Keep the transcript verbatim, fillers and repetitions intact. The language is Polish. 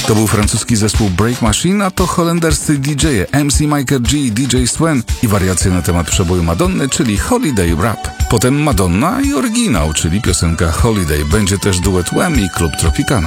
To był francuski zespół Break Machine, a to holenderscy didżeje M C Michael G i D J Swen i wariacje na temat przeboju Madonny, czyli Holiday Rap. Potem Madonna i oryginał, czyli piosenka Holiday. Będzie też duet Wham i Klub Tropicana.